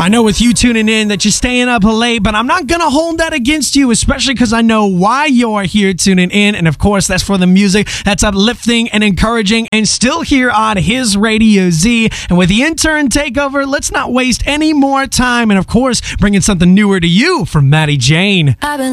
I know with you tuning in that you're staying up late, but I'm not going to hold that against you, especially because I know why you're here tuning in. And of course, that's for the music that's uplifting and encouraging and still here on His Radio Z. And with the intern takeover, let's not waste any more time. And of course, bringing something newer to you from Maddie Jane. I've been